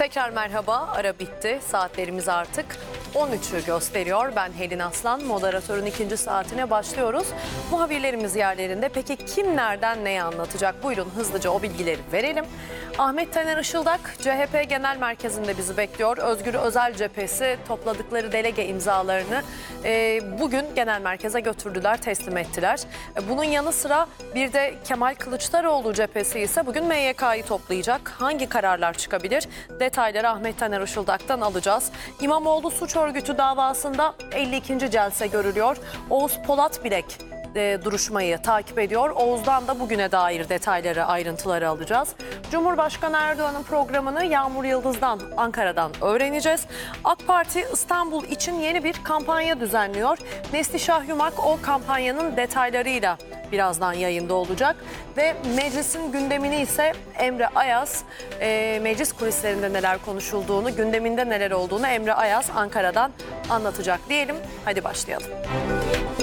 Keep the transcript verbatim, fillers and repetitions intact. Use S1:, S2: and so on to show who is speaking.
S1: Tekrar merhaba, ara bitti. Saatlerimiz artık on üçü gösteriyor. Ben Helin Aslan, moderatörün ikinci saatine başlıyoruz. Muhabirlerimiz yerlerinde. Peki kim nereden neyi anlatacak? Buyurun hızlıca o bilgileri verelim. Ahmet Taner Işıldak, C H P Genel Merkezi'nde bizi bekliyor. Özgür Özel cephesi topladıkları delege imzalarını e, bugün genel merkeze götürdüler, teslim ettiler. E, bunun yanı sıra bir de Kemal Kılıçdaroğlu cephesi ise bugün M Y K'yı toplayacak. Hangi kararlar çıkabilir? Detayları Ahmet Taner Işıldak'tan alacağız. İmamoğlu suç örgütü davasında elli ikinci celse görülüyor. Oğuz Polatbilek e, duruşmayı takip ediyor. Oğuz'dan da bugüne dair detayları, ayrıntıları alacağız. Cumhurbaşkanı Erdoğan'ın programını Yağmur Yıldız'dan, Ankara'dan öğreneceğiz. AK Parti İstanbul için yeni bir kampanya düzenliyor. Neslişah Yumak o kampanyanın detaylarıyla birazdan yayında olacak. Ve meclisin gündemini ise Emre Ayaz, e, meclis kulislerinde neler konuşulduğunu, gündeminde neler olduğunu Emre Ayaz Ankara'dan anlatacak diyelim. Hadi başlayalım.